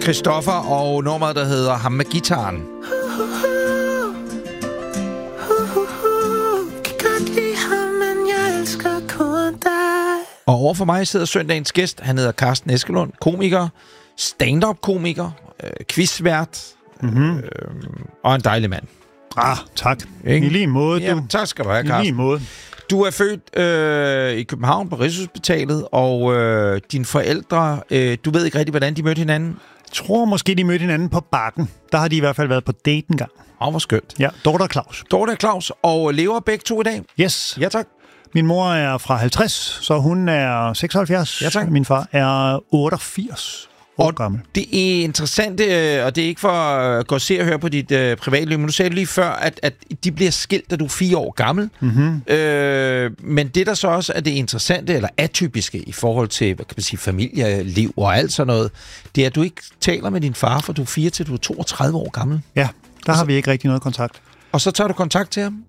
Christoffer og nummeret, der hedder Ham med gitaren. Og overfor mig sidder søndagens gæst. Han hedder Carsten Eskelund, komiker, stand-up-komiker, quizvært og en dejlig mand. Tak. I lige måde, du. Jamen, tak skal du have, Carsten. I lige måde. Du er født i København på Rigshospitalet, og dine forældre, du ved ikke rigtig, hvordan de mødte hinanden? Jeg tror måske, de mødte hinanden på Bakken. Der har de i hvert fald været på date en gang. Hvor skønt. Ja, Dorte og Claus. Dorte og Claus, og lever begge to i dag? Yes. Ja, tak. Min mor er fra 50, så hun er 76. Ja, tak. Min far er 88 år gammel. Det er interessant, og det er ikke for at gå og se og høre på dit privatliv, men du sagde lige før, at de bliver skilt, da du er 4 år gammel. Mm-hmm. Men det, der så også er det interessante, eller atypiske i forhold til, hvad kan man sige, familieliv og alt sådan noget, det er, at du ikke taler med din far, for du er 4 til du er 32 år gammel. Ja, der har vi ikke rigtig noget kontakt. Og så tager du kontakt til ham?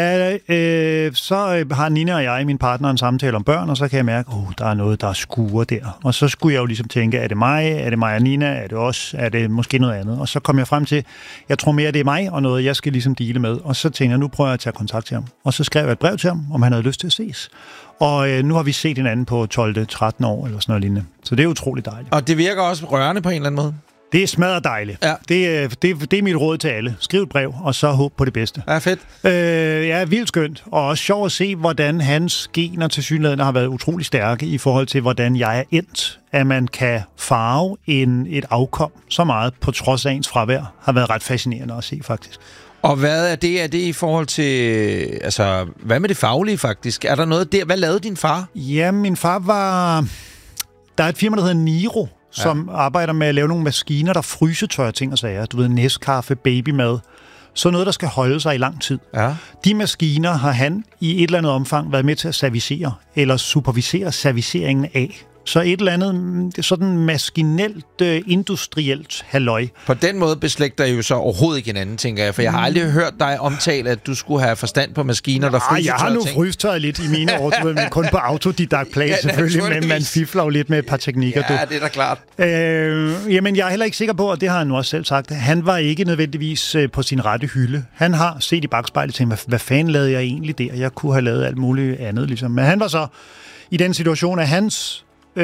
Så har Nina og jeg, min partner, en samtale om børn, og så kan jeg mærke, der er noget, der skuer der. Og så skulle jeg jo ligesom tænke, er det mig og Nina, er det os, er det måske noget andet? Og så kom jeg frem til, jeg tror mere, det er mig, og noget, jeg skal ligesom dele med. Og så tænkte jeg, nu prøver jeg at tage kontakt til ham. Og så skrev jeg et brev til ham, om han havde lyst til at ses. Og nu har vi set hinanden på 12-13 år, eller sådan noget lignende. Så det er utroligt dejligt. Og det virker også rørende på en eller anden måde? Det er smadret dejligt. Ja. Det er mit råd til alle. Skriv et brev, og så håb på det bedste. Ja, fedt. Ja, vildt skønt. Og også sjovt at se, hvordan hans gener tilsyneladende har været utrolig stærke i forhold til, hvordan jeg er endt. At man kan farve et afkom så meget, på trods af ens fravær, har været ret fascinerende at se, faktisk. Og hvad er det? Er det i forhold til... Altså, hvad med det faglige, faktisk? Er der noget der? Hvad lavede din far? Ja, min far var... Der er et firma, der hedder Niro, som arbejder med at lave nogle maskiner, der frysetørrer ting og sager. Du ved, næskaffe, babymad. Så noget, der skal holde sig i lang tid. Ja. De maskiner har han i et eller andet omfang været med til at servicere, eller supervisere serviceringen af. Så et eller andet sådan maskinelt, industrielt halløj. På den måde beslægter I jo så overhovedet ikke hinanden, tænker jeg. For jeg har aldrig hørt dig omtale, at du skulle have forstand på maskiner, der frysetørrer ting. Jeg har nu frystørret lidt i mine år, men kun på autodidakt plan selvfølgelig, men man fifler jo lidt med et par teknikker. Ja, det er da klart. Jamen, jeg er heller ikke sikker på, og det har han nu også selv sagt, han var ikke nødvendigvis på sin rette hylde. Han har set i bagspejlet og tænkt, hvad fanden lavede jeg egentlig der? Jeg kunne have lavet alt muligt andet, ligesom. Men han var så i den situation, at hans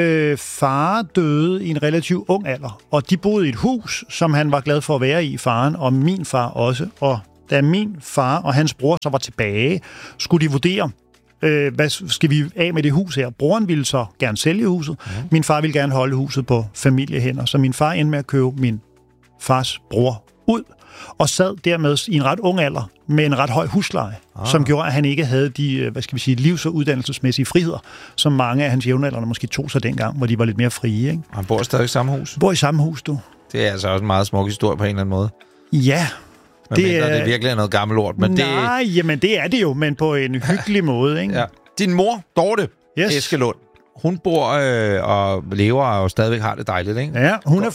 far døde i en relativt ung alder, og de boede i et hus, som han var glad for at være i, faren, og min far også. Og da min far og hans bror så var tilbage, skulle de vurdere, hvad skal vi af med det hus her? Broren ville så gerne sælge huset. Min far ville gerne holde huset på familiehænder, så min far endte med at købe min fars bror ud, og sad dermed i en ret ung alder med en ret høj husleje, som gjorde, at han ikke havde de, livs- og uddannelsesmæssige friheder, som mange af hans jævnaldrende måske tog sig dengang, hvor de var lidt mere frie. Ikke? Han bor stadig i samme hus? Bor i samme hus, du. Det er altså også en meget smuk historie på en eller anden måde. Ja. Det er virkelig noget gammelt lort. Men jamen det er det jo, men på en hyggelig måde. Ikke? Ja. Din mor, Dorte Eskelund, hun bor og lever og stadigvæk har det dejligt, ikke? Ja, hun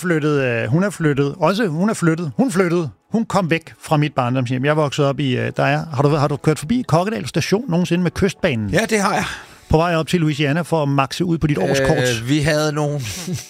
er flyttet. Hun kom væk fra mit barndomshjem. Jeg voksede op i, har du kørt forbi Kokkedal station nogensinde med kystbanen? Ja, det har jeg. På vej op til Louisiana for at makse ud på dit årskort. Vi havde nogle...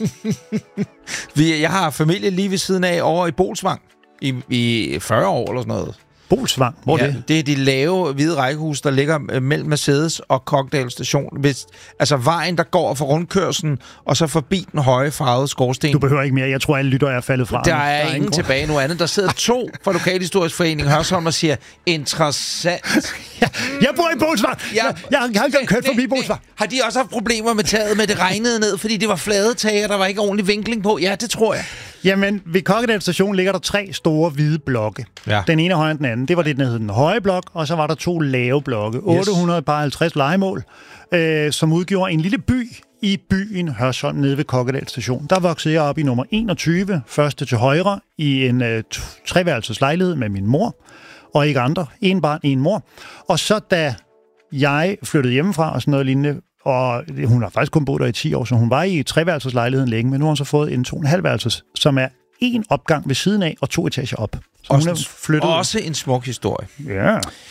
Jeg har familie lige ved siden af over i Bolsvang i 40 år eller sådan noget. Bolsvang? Hvor er det? Det er de lave hvide rækkehus, der ligger mellem Mercedes og Kokkedal station. Altså vejen, der går fra rundkørslen, og så forbi den høje farvede skorsten. Du behøver ikke mere. Jeg tror, alle lytter er faldet fra. Der er ingen tilbage nu andet. Der sidder 2 fra Lokalhistorisk Forening Hørsholm og siger, interessant. Jeg bor i Bolsvang. Jeg har engang kørt forbi Bolsvang. Har de også haft problemer med taget, med det regnede ned, fordi det var flade tag, og der var ikke ordentlig vinkling på? Ja, det tror jeg. Jamen, ved Kokkedal station ligger der 3 store hvide blokke. Ja. Den ene er højere end den anden. Det var det, der hed den høje blok, og så var der 2 lave blokke. 850 lejemål, som udgjorde en lille by i byen Hørsholm nede ved Kokkedal station. Der voksede jeg op i nummer 21, første til højre, i en 3-værelses lejlighed med min mor, og ikke andre. 1 barn, 1 mor. Og så da jeg flyttede hjemmefra og sådan noget lignende, og hun har faktisk kun boet der i 10 år, så hun var i 3-værelses lejligheden længe, men nu har hun så fået en 2,5-værelses, som er 1 opgang ved siden af og 2 etager op. Så hun er flyttet. Også en smuk historie. Ja.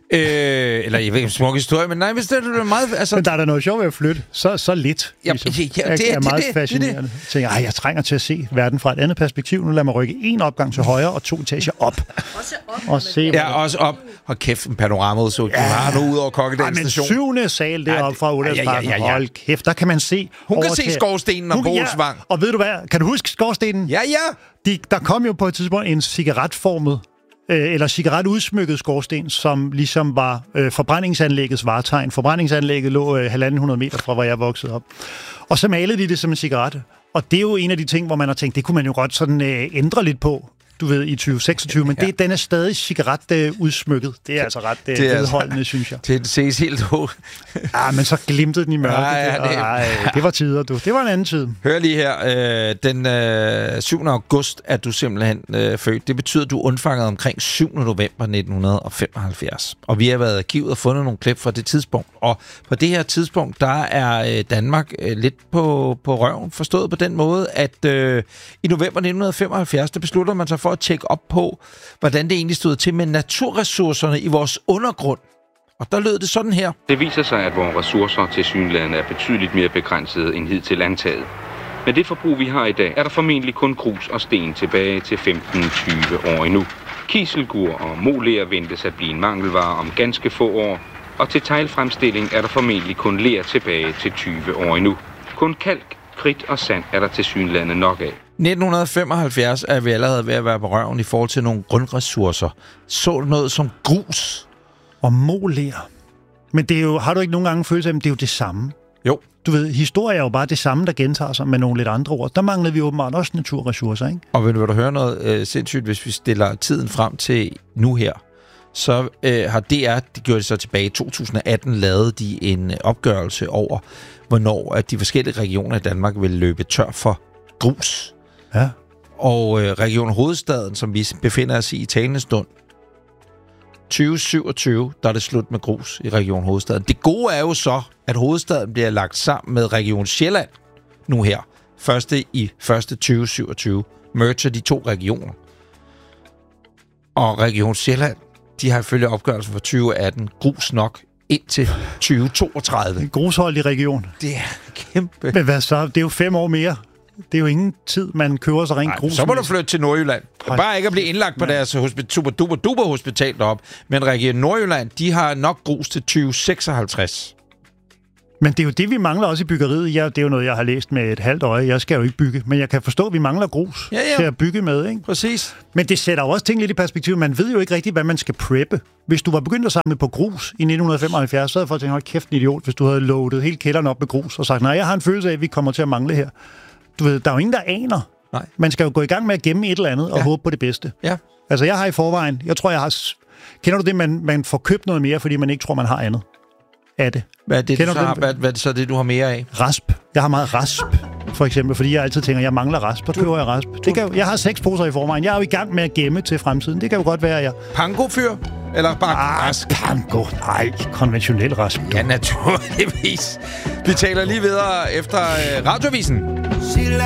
Eller jeg ved ikke, en smuk historie, men nej, hvis det er meget... Altså... Men der er da noget sjovt ved at flytte. Så lidt. Ligesom. Det er meget fascinerende. Jeg tænker, jeg trænger til at se verden fra et andet perspektiv. Nu lader mig rykke 1 opgang til højre og 2 etager op. Også op. Og se, også op. Hold kæft, en panorama-udsigt. Du har nu ud over Kokkedal station. Men 7. sal deroppe fra Udlandsparken. Hold kæft, der kan man se... Hun kan se skorstenen og Boelsvang. Og ved du hvad? Kan du huske skorstenen? Ja. Der kom jo på et tidspunkt en cigaretformet eller cigaretudsmykket skorsten, som ligesom var forbrændingsanlæggets vartegn. Forbrændingsanlægget lå 150 meter fra, hvor jeg voksede op. Og så malede de det som en cigaret. Og det er jo en af de ting, hvor man har tænkt, det kunne man jo godt sådan ændre lidt på, du ved, i 2026. Men den er stadig cigaretudsmykket. Det er altså ret vedholdende, synes jeg. Det ses helt men så glimtede den i mørket. Det var tider, du. Det var en anden tid. Hør lige her. Den 7. august er du simpelthen født. Det betyder, at du undfangede omkring 7. november 1975. Og vi har været i arkivet og fundet nogle klip fra det tidspunkt. Og på det her tidspunkt, der er Danmark lidt på røven. Forstået på den måde, at i november 1975, der beslutter man sig for at tjekke op på, hvordan det egentlig stod til med naturressourcerne i vores undergrund. Og der lød det sådan her. Det viser sig, at vores ressourcer tilsyneladende er betydeligt mere begrænsede end hidtil antaget. Med det forbrug, vi har i dag, er der formentlig kun grus og sten tilbage til 15-20 år endnu. Kiselgur og moler ventes at blive en mangelvare om ganske få år, og til teglfremstilling er der formentlig kun ler tilbage til 20 år endnu. Kun kalk, kridt og sand er der tilsyneladende nok af. 1975 er vi allerede ved at være på røven i forhold til nogle grundressourcer. Så noget som grus. Og moler. Men det er jo, har du ikke nogen gange følelse af, at det er jo det samme? Jo. Du ved, historie er jo bare det samme, der gentager sig med nogle lidt andre ord. Der mangler vi åbenbart også naturressourcer, ikke? Og vil du høre noget sindssygt, hvis vi stiller tiden frem til nu her, så har DR, det gjorde det så tilbage i 2018, lavet de en opgørelse over, hvornår at de forskellige regioner i Danmark vil løbe tør for grus. Ja. Og Region Hovedstaden, som vi befinder os i talende stund, 2027, der er det slut med grus i Region Hovedstaden. Det gode er jo så, at Hovedstaden bliver lagt sammen med Region Sjælland nu her. 1.1.2027 merger de 2 regioner. Og Region Sjælland, de har ifølge opgørelsen for 2018 grus nok indtil 2032. En grusholdig region. Det er kæmpe. Men hvad så? Det er jo 5 år mere. Det er jo ingen tid, man køber sig rent grus. Så må du flytte til Nordjylland. Bare ikke at blive indlagt på deres super hospital deroppe. Men Region Nordjylland, de har nok grus til 2056. Men det er jo det, vi mangler også i byggeriet. Det er jo noget, jeg har læst med et halvt øje. Jeg skal jo ikke bygge, men jeg kan forstå, at vi mangler grus til at bygge med. Ikke? Præcis. Men det sætter jo også ting lidt i perspektiv. Man ved jo ikke rigtigt, hvad man skal preppe. Hvis du var begyndt at samle på grus i 1975, så havde folk tænkt, hold kæft, en idiot, hvis du havde loadet hele kælderen op med grus og sagt, nej, jeg har en følelse af, at vi kommer til at mangle her. Du ved, der er jo ingen, der aner. Nej. Man skal jo gå i gang med at gemme et eller andet og håbe på det bedste. Ja. Altså, jeg har i forvejen, jeg tror, jeg har... Kender du det, man får købt noget mere, fordi man ikke tror, man har andet af det? Hvad er det, hvad er det så det, du har mere af? Rasp. Jeg har meget rasp, for eksempel, fordi jeg altid tænker, jeg mangler rasp. Så køber jeg rasp. Jeg har 6 poser i forvejen. Jeg er jo i gang med at gemme til fremtiden. Det kan jo godt være, jeg... Pango-fyr? Eller bare rask? Pango. Nej, konventionel rasp. Ja, naturligvis. Vi taler lige videre efter radiovisen.